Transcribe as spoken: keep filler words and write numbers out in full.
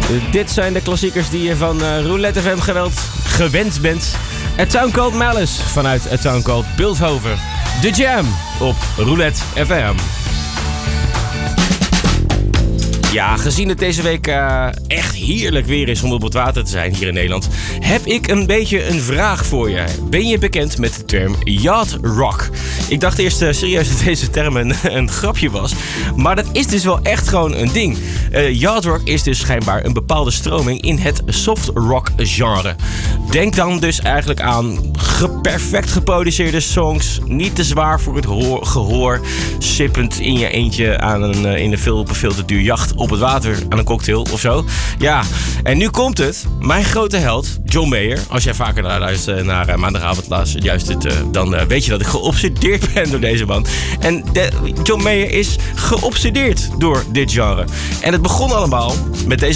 Dit zijn de klassiekers die je van uh, Roulette F M geweld, gewend bent. A Town Called Malice vanuit A Town Called Bilthoven. The Jam op Roulette F M. Ja, gezien het deze week uh, echt heerlijk weer is om op het water te zijn hier in Nederland, heb ik een beetje een vraag voor je. Ben je bekend met de term yacht rock? Ik dacht eerst uh, serieus dat deze term een, een grapje was, maar dat is dus wel echt gewoon een ding. Uh, yacht rock is dus schijnbaar een bepaalde stroming in het soft rock genre. Denk dan dus eigenlijk aan ge- perfect geproduceerde songs, niet te zwaar voor het hoor, gehoor, sippend in je eentje aan een, uh, in een veel, op een veel te duur jacht op het water aan een cocktail of zo. Ja, en nu komt het. Mijn grote held, John Mayer. Als jij vaker naar, luistert naar uh, maandagavond luistert, juist het, uh, dan uh, weet je dat ik geobsedeerd ben door deze man. En de, John Mayer is geobsedeerd door dit genre. En het begon allemaal met deze